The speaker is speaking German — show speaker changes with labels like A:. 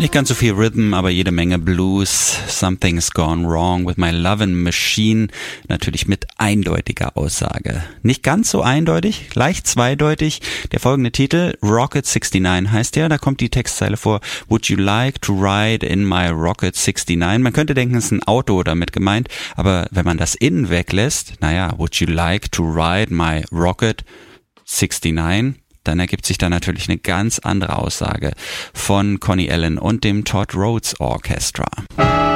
A: Nicht ganz so viel Rhythm, aber jede Menge Blues. Something's gone wrong with my lovin' machine. Natürlich mit eindeutiger Aussage. Nicht ganz so eindeutig, leicht zweideutig. Der folgende Titel, Rocket 69 heißt der. Da kommt die Textzeile vor, Would you like to ride in my Rocket 69? Man könnte denken, es ist ein Auto damit gemeint. Aber wenn man das in weglässt, would you like to ride my Rocket 69? Dann ergibt sich da natürlich eine ganz andere Aussage von Connie Allen und dem Todd Rhodes Orchestra.